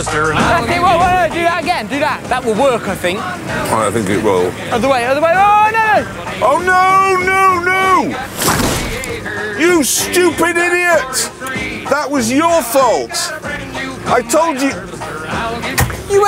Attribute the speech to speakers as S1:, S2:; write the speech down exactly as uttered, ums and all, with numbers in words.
S1: Alistair.
S2: That's it, whoa, whoa, do that again, do that. That will work, I think.
S3: I think it will.
S2: Other way, other way, oh no!
S3: Oh no, no, no! You stupid idiot! That was your fault! I told you...